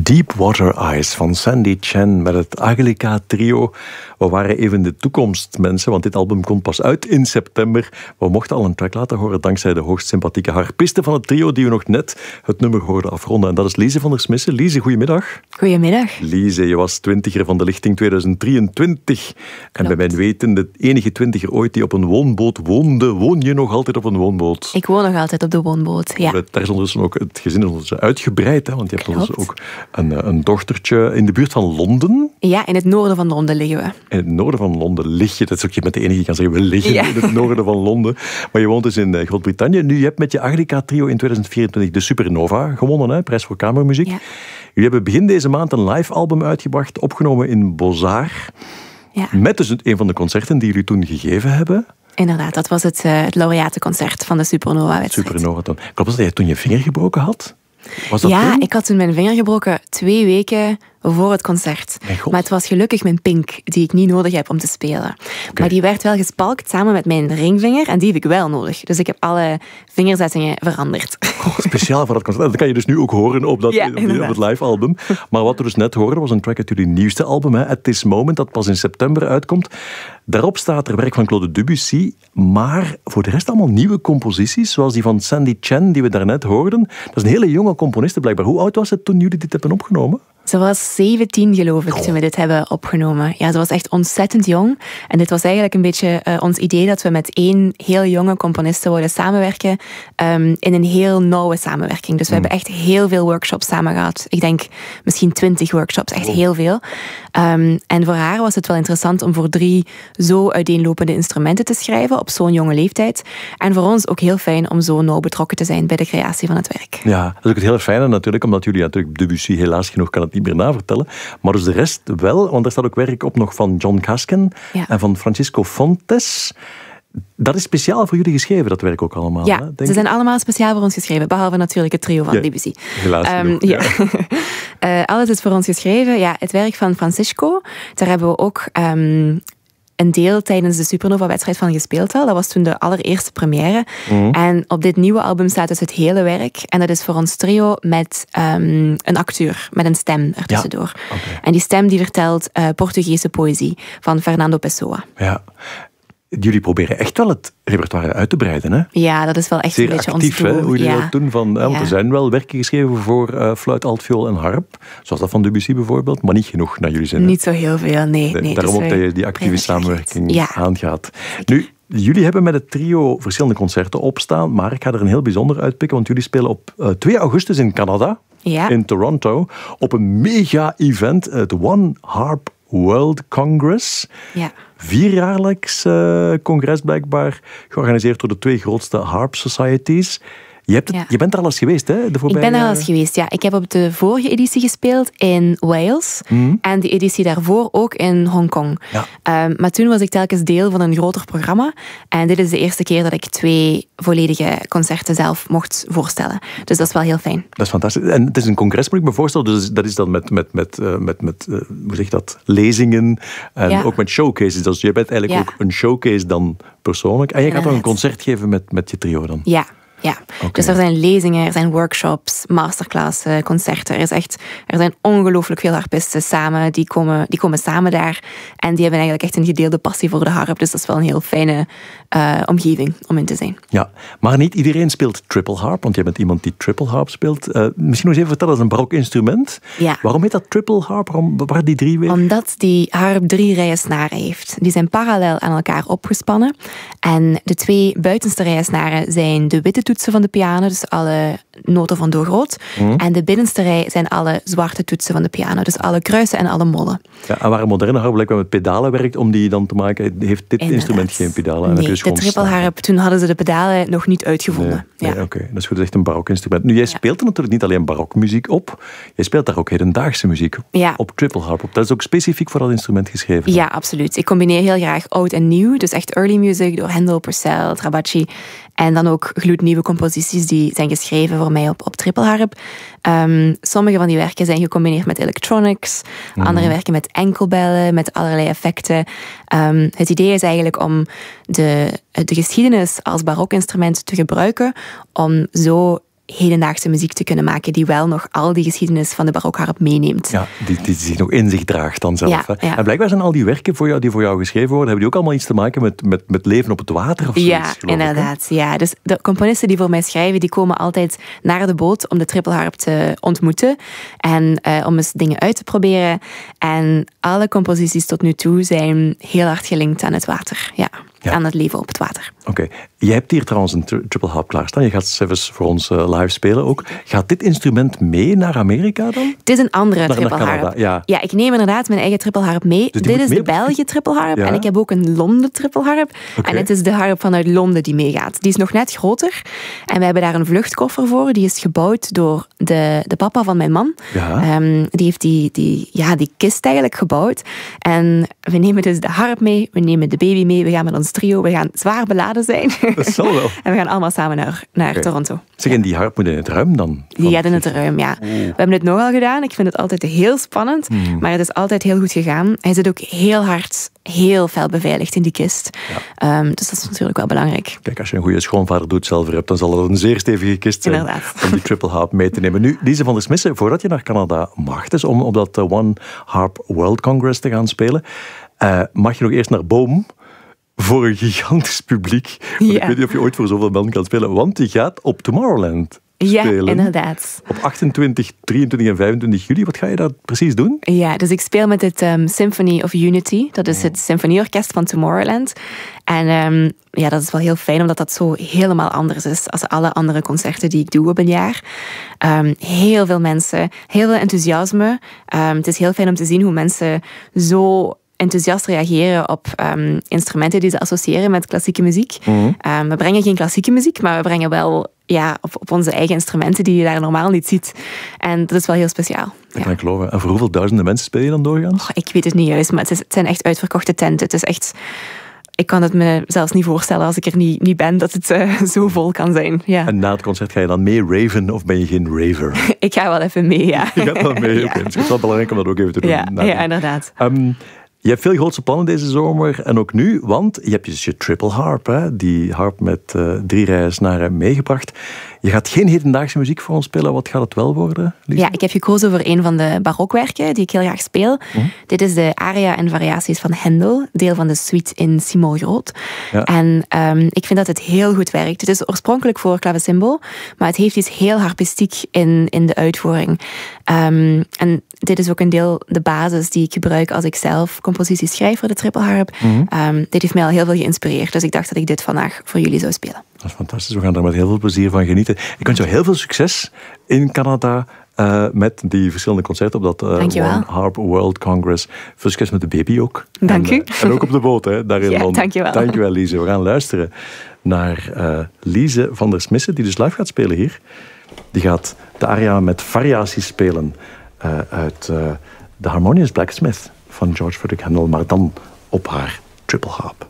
Deepwater Eyes van Sandy Chen met het Angelica Trio. We waren even de toekomst, mensen, want dit album komt pas uit in september. We mochten al een track laten horen dankzij de hoogst sympathieke harpiste van het trio die we nog net het nummer hoorden afronden. En dat is Lise van der Smissen. Lise, goedemiddag. Goedemiddag. Lise, je was twintiger van de lichting 2023. En bij mijn weten de enige twintiger ooit die op een woonboot woonde. Woon je nog altijd op een woonboot? Ik woon nog altijd op de woonboot, ja. Daar is ondertussen ook het gezin ondertussen uitgebreid, hè, want je hebt ondertussen ook een dochtertje in de buurt van Londen. Ja, in het noorden van Londen liggen we. In het noorden van Londen lig je. Dat is ook je met de enige die kan zeggen, we liggen in het noorden van Londen. Maar je woont dus in Groot-Brittannië. Nu, je hebt met je Angelica Trio in 2024 de Supernova gewonnen, hè, prijs voor kamermuziek. Ja. Jullie hebben begin deze maand een live album uitgebracht, opgenomen in Beaux-Arts. Ja. Met dus een van de concerten die jullie toen gegeven hebben. Inderdaad, dat was het laureatenconcert van de Supernova-wedstrijd. Supernova toen. Klopt dat jij toen je vinger gebroken had? Was dat ja, toen? ik had toen mijn vinger gebroken 2 weken voor het concert. Maar het was gelukkig mijn pink, die ik niet nodig heb om te spelen. Okay. Maar die werd wel gespalkt samen met mijn ringvinger en die heb ik wel nodig. Dus ik heb alle vingerzettingen veranderd. Speciaal voor dat concert. Dat kan je dus nu ook horen op het live album. Maar wat we dus net hoorden was een track uit jullie nieuwste album, hè, At This Moment, dat pas in september uitkomt. Daarop staat er werk van Claude Debussy, maar voor de rest allemaal nieuwe composities, zoals die van Sandy Chen, die we daarnet hoorden. Dat is een hele jonge componiste blijkbaar. Hoe oud was het toen jullie dit hebben opgenomen? Ze was 17, geloof ik, toen we dit hebben opgenomen. Ja, ze was echt ontzettend jong. En dit was eigenlijk een beetje ons idee dat we met 1 heel jonge componiste wilden samenwerken in een heel nauwe samenwerking. Dus we hebben echt heel veel workshops samen gehad. Ik denk misschien 20 workshops, echt heel veel. En voor haar was het wel interessant om voor 3 zo uiteenlopende instrumenten te schrijven op zo'n jonge leeftijd. En voor ons ook heel fijn om zo nauw betrokken te zijn bij de creatie van het werk. Ja, dat is ook het hele fijne natuurlijk, omdat jullie natuurlijk Debussy helaas genoeg kan het niet meer navertellen. Maar dus de rest wel, want er staat ook werk op nog van John Kasken en van Francisco Fontes. Dat is speciaal voor jullie geschreven, dat werk ook allemaal. Ja, hè, ze zijn allemaal speciaal voor ons geschreven, behalve natuurlijk het trio van Debussy. Helaas genoeg, alles is voor ons geschreven. Ja, het werk van Francisco, daar hebben we ook een deel tijdens de Supernova-wedstrijd van gespeeld al. Dat was toen de allereerste première. En op dit nieuwe album staat dus het hele werk. En dat is voor ons trio met een acteur, met een stem ertussendoor. Ja, okay. En die stem die vertelt Portugese poëzie van Fernando Pessoa. Ja. Jullie proberen echt wel het repertoire uit te breiden, hè? Ja, dat is wel echt zeer een beetje actief, ons doel. Hè? Hoe jullie dat doen. Want er zijn wel werken geschreven voor fluit, altviool en harp. Zoals dat van Debussy bijvoorbeeld. Maar niet genoeg naar jullie zin. Niet zo heel veel, nee. Daarom dus ook dat je die actieve samenwerking aangaat. Nu, jullie hebben met het trio verschillende concerten opstaan. Maar ik ga er een heel bijzonder uitpikken. Want jullie spelen op 2 augustus in Canada. Ja. In Toronto. Op een mega-event. Het One Harp World Congress. Ja. 4-jaarlijks congres blijkbaar, georganiseerd door de 2 grootste harp societies. Je bent er al eens geweest, hè? Ik ben er al eens geweest, ja. Ik heb op de vorige editie gespeeld in Wales. En de editie daarvoor ook in Hongkong. Ja. Maar toen was ik telkens deel van een groter programma. En dit is de eerste keer dat ik 2 volledige concerten zelf mocht voorstellen. Dus dat is wel heel fijn. Dat is fantastisch. En het is een congres, moet ik me voorstellen. Dus dat is dan met hoe zeg je dat, lezingen en ook met showcases. Dus je bent eigenlijk ook een showcase dan persoonlijk. En je gaat dan een concert geven met je trio dan. Ja. Ja, dus er zijn lezingen, er zijn workshops, masterclassen, concerten. Er zijn ongelooflijk veel harpisten samen, die komen samen daar. En die hebben eigenlijk echt een gedeelde passie voor de harp. Dus dat is wel een heel fijne omgeving om in te zijn. Ja, maar niet iedereen speelt triple harp, want jij bent iemand die triple harp speelt. Misschien nog eens even vertellen, dat is een barok instrument. Ja. Waarom heet dat triple harp? Waarom die 3 weer? Omdat die harp 3 rijen snaren heeft. Die zijn parallel aan elkaar opgespannen. En de 2 buitenste rijen snaren zijn de witte toetsen van de piano, dus alle noten van do groot. En de binnenste rij zijn alle zwarte toetsen van de piano, dus alle kruisen en alle mollen. Ja, en waar een moderne harp blijkbaar met pedalen werkt, om die dan te maken, heeft dit instrument geen pedalen. Nee, de trippelharp, toen hadden ze de pedalen nog niet uitgevonden. Nee, oké. Dat is goed, dat is echt een barok instrument. Nu, jij speelt er natuurlijk niet alleen barokmuziek op, jij speelt daar ook hedendaagse muziek op trippelharp op. Dat is ook specifiek voor dat instrument geschreven. Ja, absoluut. Ik combineer heel graag oud en nieuw, dus echt early music door Handel, Purcell, Trabacci. En dan ook gloednieuwe composities die zijn geschreven voor mij op trippelharp. Sommige van die werken zijn gecombineerd met electronics. Andere werken met enkelbellen, met allerlei effecten. Het idee is eigenlijk om de geschiedenis als barokinstrument te gebruiken om zo hedendaagse muziek te kunnen maken die wel nog al die geschiedenis van de barokharp meeneemt. Ja, die zich nog in zich draagt dan zelf. Ja, ja. En blijkbaar zijn al die werken die voor jou geschreven worden, hebben die ook allemaal iets te maken met leven op het water of zoiets? Ja, inderdaad. Ja. Dus de componisten die voor mij schrijven, die komen altijd naar de boot om de trippelharp te ontmoeten en om eens dingen uit te proberen. En alle composities tot nu toe zijn heel hard gelinkt aan het water. Ja. Aan het leven op het water. Oké. Je hebt hier trouwens een triple harp klaarstaan. Je gaat zelfs voor ons live spelen ook. Gaat dit instrument mee naar Amerika dan? Het is een andere triple harp. Ja, ik neem inderdaad mijn eigen triple harp mee. Dus dit is de België triple harp. Ja. En ik heb ook een Londen triple harp. Okay. En het is de harp vanuit Londen die meegaat. Die is nog net groter. En we hebben daar een vluchtkoffer voor. Die is gebouwd door de papa van mijn man. Ja. Die heeft die kist eigenlijk gebouwd. En we nemen dus de harp mee. We nemen de baby mee. We gaan met ons trio. We gaan zwaar beladen zijn. Dat zal wel. En we gaan allemaal samen naar Toronto. Zeg, en die harp moet in het ruim dan? Die gaat in het ruim, ja. We hebben het nogal gedaan. Ik vind het altijd heel spannend. Maar het is altijd heel goed gegaan. Hij zit ook heel hard, heel fel beveiligd in die kist. Ja. Dus dat is natuurlijk wel belangrijk. Kijk, als je een goede schoonvader doet zelf hebt, dan zal het een zeer stevige kist zijn. Inderdaad. Om die triple harp mee te nemen. Nu, Lise van der Smissen, voordat je naar Canada mag, dus om op dat One Harp World Congress te gaan spelen, mag je nog eerst naar Boom voor een gigantisch publiek. Ja. Ik weet niet of je ooit voor zoveel mensen kan spelen, want die gaat op Tomorrowland spelen. Ja, inderdaad. Op 28, 23 en 25 juli. Wat ga je daar precies doen? Ja, dus ik speel met het Symphony of Unity. Dat is het symfonieorkest van Tomorrowland. En dat is wel heel fijn, omdat dat zo helemaal anders is als alle andere concerten die ik doe op een jaar. Heel veel mensen, heel veel enthousiasme. Het is heel fijn om te zien hoe mensen zo enthousiast reageren op instrumenten die ze associëren met klassieke muziek. We brengen geen klassieke muziek, maar we brengen wel op onze eigen instrumenten die je daar normaal niet ziet. En dat is wel heel speciaal. Dat kan ik geloven. En voor hoeveel duizenden mensen speel je dan doorgaans? Ik weet het niet juist, maar het zijn echt uitverkochte tenten. Het is echt... Ik kan het me zelfs niet voorstellen als ik er niet ben, dat het zo vol kan zijn. Ja. En na het concert ga je dan mee raven of ben je geen raver? Ik ga wel even mee, ja. Je gaat wel mee, oké. Dus het is wel belangrijk om dat ook even te doen. Ja, inderdaad. Je hebt veel grootse plannen deze zomer en ook nu, want je hebt dus je triple harp, hè? Die harp met 3 rijen snaren meegebracht. Je gaat geen hedendaagse muziek voor ons spelen. Wat gaat het wel worden, Lise? Ja, ik heb gekozen voor een van de barokwerken die ik heel graag speel. Dit is de aria en variaties van Händel, deel van de suite in Si Mol groot. Ja. En ik vind dat het heel goed werkt. Het is oorspronkelijk voor klavecimbal, maar het heeft iets heel harpistiek in de uitvoering. En dit is ook een deel de basis die ik gebruik als ik zelf composities schrijf voor de triple harp. Dit heeft mij al heel veel geïnspireerd, dus ik dacht dat ik dit vandaag voor jullie zou spelen. Dat is fantastisch. We gaan er met heel veel plezier van genieten. Ik wens jou heel veel succes in Canada met die verschillende concerten op dat One Harp World Congress. Veel succes met de baby ook. Dank u. En ook op de boot, hè, daar in Londen. Dankjewel. Dankjewel, Lise. We gaan luisteren naar Lise van der Smissen, die dus live gaat spelen hier. Die gaat de aria met variaties spelen uit The Harmonious Blacksmith van George Frederick Handel, maar dan op haar triple harp.